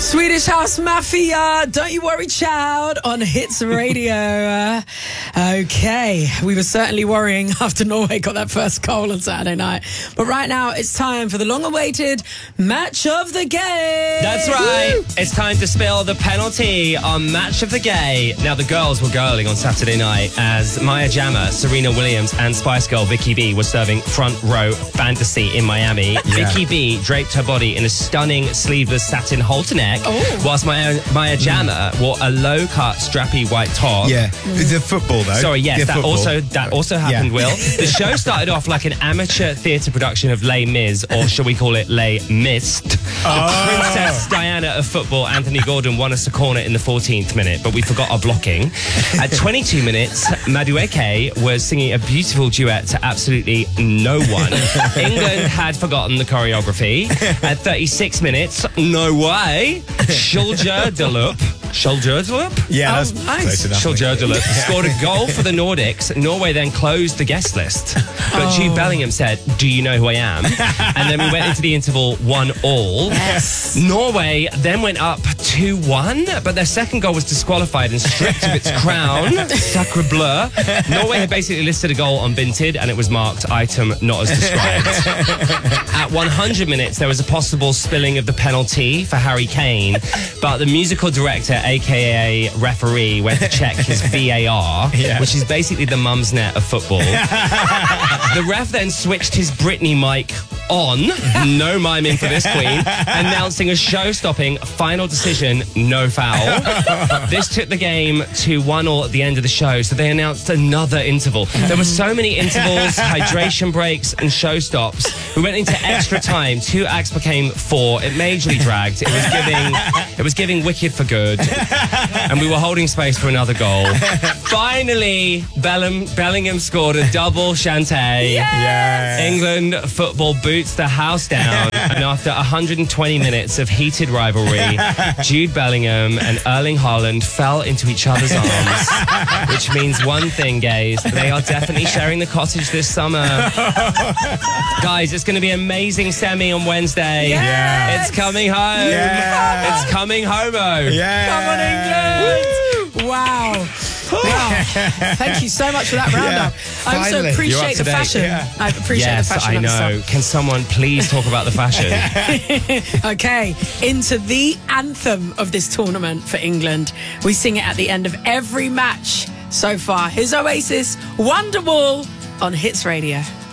Swedish House Mafia, Don't You Worry Child on Hits Radio. Okay, we were certainly worrying after Norway got that first goal on Saturday night. But right now, it's time for the long-awaited Match of the Game. That's right. Woo! It's time to spill the penalty on Match of the Gay. Now, the girls were girling on Saturday night as Maya Jama, Serena Williams and Spice Girl Vicky B were serving front row fantasy in Miami. Yeah. Vicky B draped her body in a stunning sleeveless satin halter neck, whilst Maya Jama wore a low-cut strappy white top. Yeah, it's a football though. Sorry, yes, yeah, that also happened, Will. The show started off like an amateur theatre production of Les Mis, or shall we call it Les Mist. Princess Diana of football, Anthony Gordon, won us a corner in the 14th minute, but we forgot our blocking. At 22 minutes, Madueke was singing a beautiful duet to absolutely no one. England had forgotten the choreography. At 36 minutes, no way, Soldier Delup. Yeah, that's nice. Soldier Delup scored a goal for the Nordics. Norway then closed the guest list. But Jude Bellingham said, "Do you know who I am?" And then we went into the interval 1-1. Yes. Norway then went up 2-1, but their second goal was disqualified and stripped of its crown. Sacre bleu. Norway had basically listed a goal on Vinted and it was marked item not as described. At 100 minutes, there was a possible spilling of the penalty for Harry Kane, but the musical director, aka referee, went to check his VAR, which is basically the mum's net of football. The ref then switched his Britney mic on, no miming for this queen, announcing a show-stopping final decision, no foul. This took the game to 1-1 at the end of the show, so they announced another interval. There were so many intervals, hydration breaks and show stops. We went into extra time. 2 acts became 4. It majorly dragged. It was giving wicked for good, and we were holding space for another goal. Finally, Bellingham scored a double Shantay. Yes! England football boots the house down, and after 120 minutes of heated rivalry, Jude Bellingham and Erling Haaland fell into each other's arms, which means one thing, gays, they are definitely sharing the cottage this summer. Guys, it's going to be an amazing semi on Wednesday. Yes! It's coming home. Yeah. It's coming homo. Yeah. Come on, England! Wow. Wow. Thank you so much for that roundup. I also Finally. appreciate the fashion. I appreciate the fashion. Yes, I know. Can someone please talk about the fashion? Okay, into the anthem of this tournament for England. We sing it at the end of every match so far. Here's Oasis, Wonderwall on Hits Radio.